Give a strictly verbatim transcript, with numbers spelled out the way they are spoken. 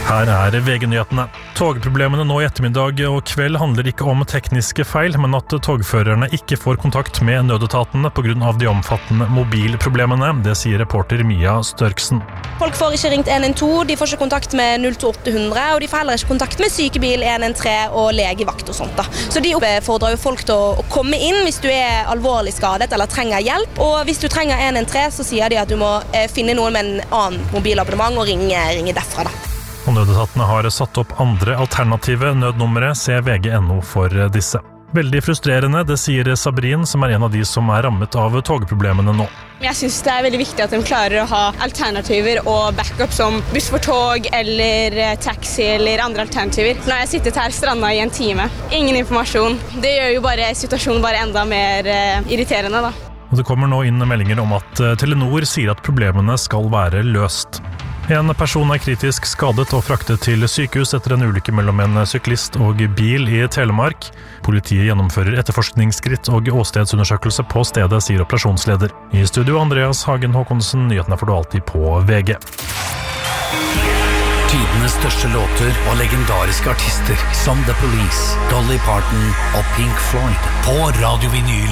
Her er V G-nyhetene. Togproblemene nå i ettermiddag og kveld handler ikke om tekniske feil, men at togførerne ikke får kontakt med nødetatene på grunn av de omfattende mobilproblemene. Det sier reporter Mia Størksen. Folk får ikke ringt en en to, de får ikke kontakt med null to åtte hundre, og de får heller ikke kontakt med sykebil en en tre og legevakt og sånt da. Så de oppfordrer jo folk til å komme inn hvis du er alvorlig skadet eller trenger hjelp, og hvis du trenger en en tre så sier de at du må finne noen med en annen mobilabonnement og ringe, ringe derfra da. Og nødetatene har satt opp andre alternative nødnumre, se V G punktum no for disse. Veldig frustrerende, det sier Sabrin, som er en av de som er rammet av togproblemene nå. Jeg synes det er veldig viktig at de klarer å ha alternativer og backup som buss for tog eller taxi eller andre alternativer. Nå har jeg sittet her stranda i en time. Ingen informasjon. Det gjør jo bare situasjonen bare enda mer uh, irriterende da. Og det kommer nå inn meldinger om at Telenor sier at problemene skal være løst. En person er kritisk skadet og fraktet til sykehus etter en ulykke mellom en syklist og bil i Telemark. Politiet gjennomfører etterforskningsskritt og åstedsundersøkelse på stedet, sier operasjonsleder. I studio Andreas Hagen Håkonsen, nyhetene får du alltid på V G. Tidenes største låter og legendariske artister som The Police, Dolly Parton og Pink Floyd på Radio Vinyl.